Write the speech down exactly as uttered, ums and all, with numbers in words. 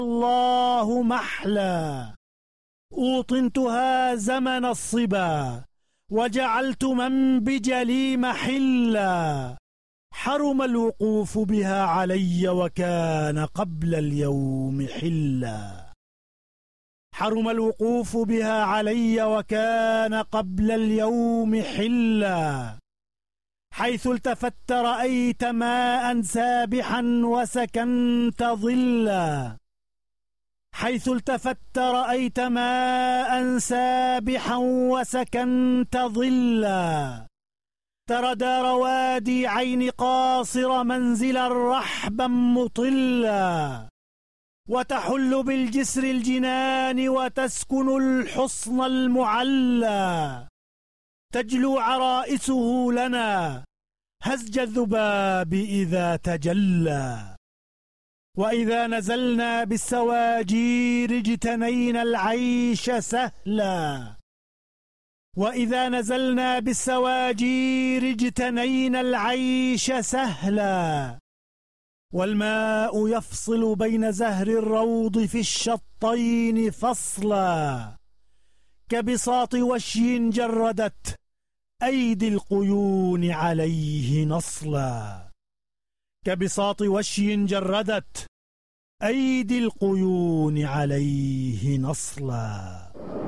الله محلى. أوطنتها زمن الصبا وجعلت من بجلي محلا. حرم الوقوف بها علي وكان قبل اليوم حلا. حرم الوقوف بها علي وكان قبل اليوم حلا. حيث التفت رأيت ماء سابحا وسكنت ظلا. حيث التفت رأيت ماء سابحا وسكنت ظلا. تردى روادي عين قاصر منزلا رحبا مطلا. وتحل بالجسر الجنان وتسكن الحصن المعلى. تجلو عرائسه لنا هزج الذباب إذا تجلى. وإذا نزلنا بالسواجير اجتنينا العيش سهلا. وإذا نزلنا بالسواجير اجتنينا العيش سهلا. والماء يفصل بين زهر الروض في الشطين فصلا. كبساط وشي جردت أيدي القيون عليه نصلا. كبساط وشي جردت أيدي القيون عليه نصلا.